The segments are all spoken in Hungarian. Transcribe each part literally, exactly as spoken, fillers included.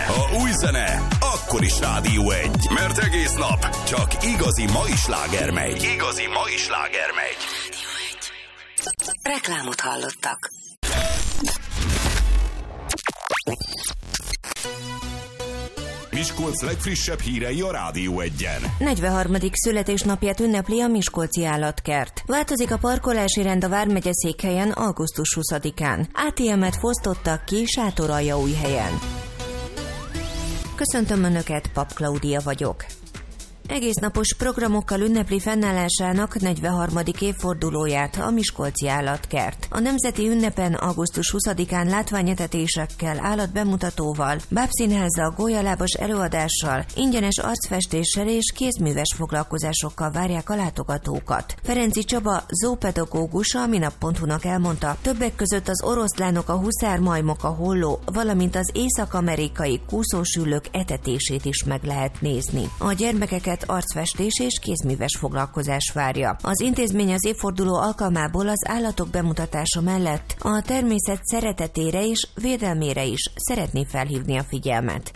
Ha új zene, akkor is Rádió egy. Mert egész nap csak igazi mai sláger megy. Igazi mai sláger megy. Rádió egy. Reklámot hallottak. Miskolc legfrissebb hírei a Rádió egyen. negyvenharmadik születésnapját ünnepli a Miskolci Állatkert. Változik a parkolási rend a vármegye székhelyen augusztus huszadikán. á té emet fosztottak ki Sátoraljaújhelyen. Köszöntöm Önöket, Pap Klaudia vagyok. Egésznapos programokkal ünnepli fennállásának negyvenharmadik évfordulóját a Miskolci Állatkert. A nemzeti ünnepen augusztus huszadikán látványetetésekkel, állatbemutatóval, bábszínházzal, gólyalábas előadással, ingyenes arcfestéssel és kézműves foglalkozásokkal várják a látogatókat. Ferenci Csaba zoopedagógus a minap pont hu-nak elmondta, többek között az oroszlánok, a huszármajmok, a holló, valamint az észak-amerikai kúszósüllők etetését is meg lehet nézni. A gyermekeket arcfestés és kézműves foglalkozás várja. Az intézmény az évforduló alkalmából az állatok bemutatása mellett a természet szeretetére és védelmére is szeretné felhívni a figyelmet.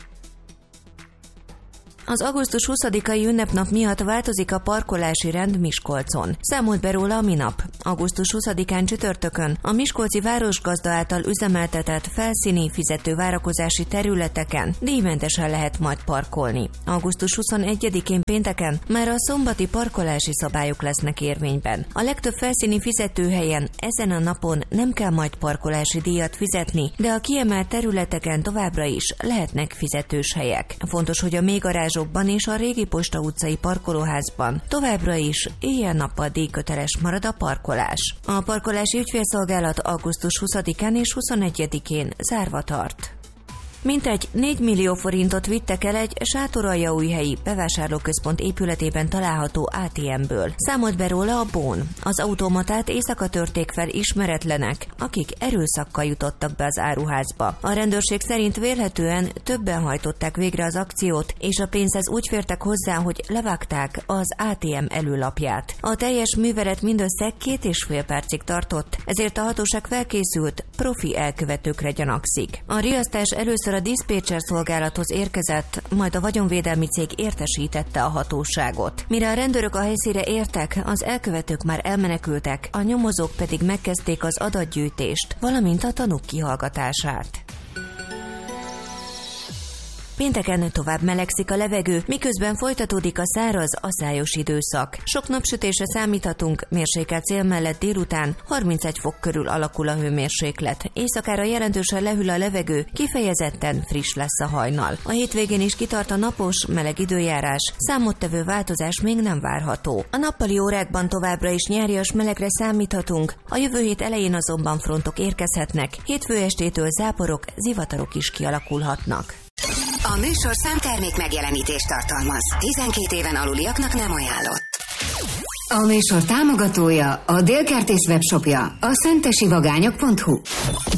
Az augusztus huszadikai ünnepnap miatt változik a parkolási rend Miskolcon. Számolt be róla a minap. augusztus huszadikán csütörtökön a miskolci városgazda által üzemeltetett felszíni fizető várakozási területeken díjmentesen lehet majd parkolni. augusztus huszonegyedikén pénteken már a szombati parkolási szabályok lesznek érvényben. A legtöbb felszíni fizetőhelyen ezen a napon nem kell majd parkolási díjat fizetni, de a kiemelt területeken továbbra is lehetnek fizetős helyek. Fontos, hogy a mélygarázsok és a régi Posta utcai parkolóházban továbbra is éjjel-nappal díjköteles marad a parkolás. A parkolási ügyfélszolgálat augusztus huszadikán és huszonegyedikén zárva tart. Mintegy négy millió forintot vittek el egy sátoraljaújhelyi bevásárlóközpont épületében található á té emből. Számolt be róla a Bón. Az automatát éjszaka törték fel ismeretlenek, akik erőszakkal jutottak be az áruházba. A rendőrség szerint vélhetően többen hajtották végre az akciót, és a pénzhez úgy fértek hozzá, hogy levágták az á té em előlapját. A teljes művelet mindössze két és fél percig tartott, ezért a hatóság felkészült, profi elkövetőkre gyanakszik. A riasztás először a diszpécser szolgálathoz érkezett, majd a vagyonvédelmi cég értesítette a hatóságot. Mire a rendőrök a helyszínre értek, az elkövetők már elmenekültek, a nyomozók pedig megkezdték az adatgyűjtést, valamint a tanúk kihallgatását. Pénteken tovább melegszik a levegő, miközben folytatódik a száraz, aszályos időszak. Sok napsütésre számíthatunk, mérsékelt szél mellett délután harmincegy fok körül alakul a hőmérséklet. Éjszakára jelentősen lehűl a levegő, kifejezetten friss lesz a hajnal. A hétvégén is kitart a napos, meleg időjárás, számottevő változás még nem várható. A nappali órákban továbbra is nyárias melegre számíthatunk, a jövő hét elején azonban frontok érkezhetnek, hétfő estétől záporok, zivatarok is kialakulhatnak. A műsor számtermék megjelenítést tartalmaz. tizenkét éven aluliaknak nem ajánlott. A műsor támogatója, a Délkertész webshopja, a szentesivagányok pont hu.